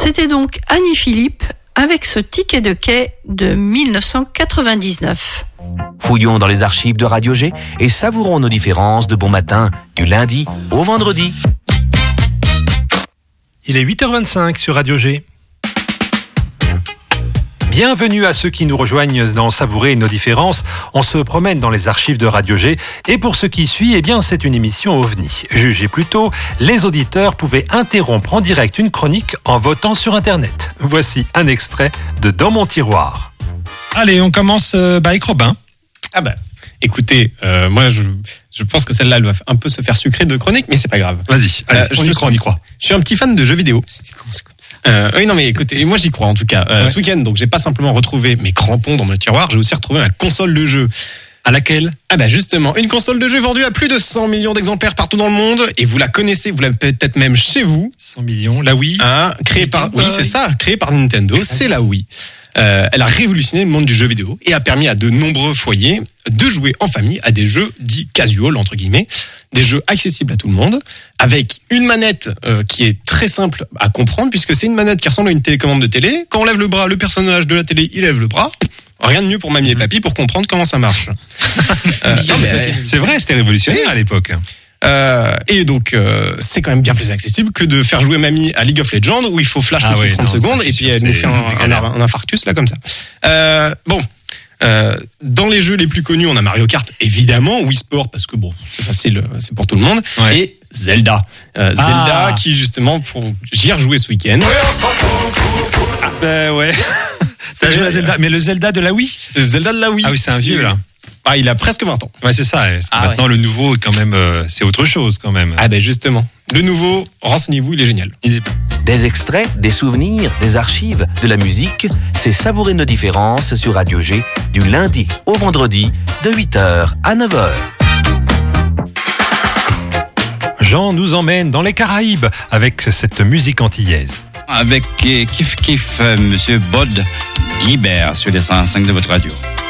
C'était donc Annie Philippe avec ce ticket de quai de 1999. Fouillons dans les archives de Radio G et savourons nos différences de bon matin du lundi au vendredi. Il est 8h25 sur Radio G. Bienvenue à ceux qui nous rejoignent dans Savourer nos différences. On se promène dans les archives de Radio G et pour ce qui suit, eh bien, c'est une émission OVNI. Jugez plutôt, les auditeurs pouvaient interrompre en direct une chronique en votant sur Internet. Voici un extrait de Dans mon tiroir. Allez, on commence avec Robin. Écoutez, moi je pense que celle-là elle va un peu se faire sucrer de chronique, mais c'est pas grave. Vas-y, allez, on y croit. Je suis un petit fan de jeux vidéo. Oui, non, mais écoutez, moi j'y crois en tout cas. Ce week-end, donc j'ai pas simplement retrouvé mes crampons dans mon tiroir, j'ai aussi retrouvé ma console de jeu. À laquelle ? Justement, une console de jeu vendue à plus de 100 millions d'exemplaires partout dans le monde, et vous la connaissez, vous l'avez peut-être même chez vous. 100 millions, la Wii. Créée par Nintendo, c'est la Wii. Elle a révolutionné le monde du jeu vidéo et a permis à de nombreux foyers de jouer en famille à des jeux dits casual, entre guillemets, des jeux accessibles à tout le monde, avec une manette qui est très simple à comprendre, puisque c'est une manette qui ressemble à une télécommande de télé. Quand on lève le bras, le personnage de la télé, il lève le bras. Rien de mieux pour mamie et papy pour comprendre comment ça marche. C'est vrai, c'était révolutionnaire à l'époque. Et donc, c'est quand même bien plus accessible que de faire jouer mamie à League of Legends où il faut flash toutes les 30 secondes et puis elle nous fait un infarctus là comme ça. Dans les jeux les plus connus, on a Mario Kart, évidemment, Wii Sport parce que bon, c'est facile, c'est pour tout le monde, et Zelda. Zelda qui justement, j'y ai rejoué ce week-end. Ouais. T'as joué à Zelda, mais le Zelda de la Wii ? Le Zelda de la Wii. Ah oui, c'est un vieux là. Il a presque 20 ans. Ouais, c'est ça. Maintenant, le nouveau, quand même, c'est autre chose, quand même. Justement. Le nouveau, renseignez-vous, il est génial. Des extraits, des souvenirs, des archives, de la musique, c'est Savourer nos différences sur Radio G du lundi au vendredi de 8h à 9h. Jean nous emmène dans les Caraïbes avec cette musique antillaise. Avec Kif Kif, Monsieur Bod Guibert sur les 105 de votre radio.